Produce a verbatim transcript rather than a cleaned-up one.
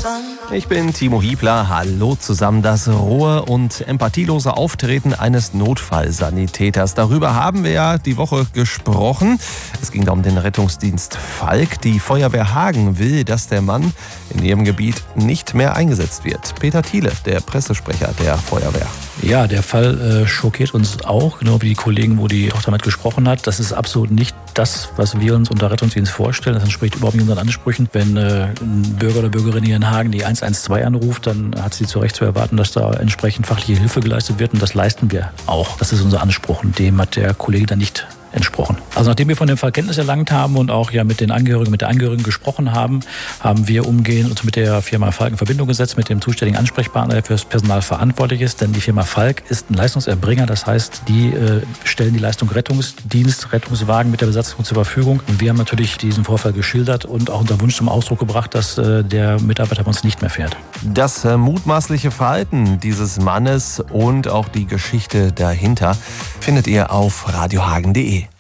Ich bin Timo Hiebler. Hallo zusammen. Das rohe und empathielose Auftreten eines Notfallsanitäters. Darüber haben wir ja die Woche gesprochen. Es ging da um den Rettungsdienst Falk. Die Feuerwehr Hagen will, dass der Mann in ihrem Gebiet nicht mehr eingesetzt wird. Peter Thiele, der Pressesprecher der Feuerwehr. Ja, der Fall äh, schockiert uns auch, genau wie die Kollegen, wo die Tochter mit gesprochen hat. Das ist absolut nicht das, was wir uns unter Rettungsdienst vorstellen. Das entspricht überhaupt nicht unseren Ansprüchen. Wenn äh, ein Bürger oder Bürgerin hier in Hagen die eins eins zwei anruft, dann hat sie zu Recht zu erwarten, dass da entsprechend fachliche Hilfe geleistet wird. Und das leisten wir auch. Das ist unser Anspruch. Und dem hat der Kollege dann nicht entsprochen. Also nachdem wir von dem Fall Kenntnis erlangt haben und auch ja mit den Angehörigen, mit der Angehörigen gesprochen haben, haben wir umgehend uns mit der Firma Falk in Verbindung gesetzt, mit dem zuständigen Ansprechpartner, der für das Personal verantwortlich ist. Denn die Firma Falk ist ein Leistungserbringer. Das heißt, die äh, stellen die Leistung Rettungsdienst, Rettungswagen mit der Besatzung zur Verfügung. Und wir haben natürlich diesen Vorfall geschildert und auch unseren Wunsch zum Ausdruck gebracht, dass äh, der Mitarbeiter bei uns nicht mehr fährt. Das äh, mutmaßliche Verhalten dieses Mannes und auch die Geschichte dahinter findet ihr auf radiohagen punkt de.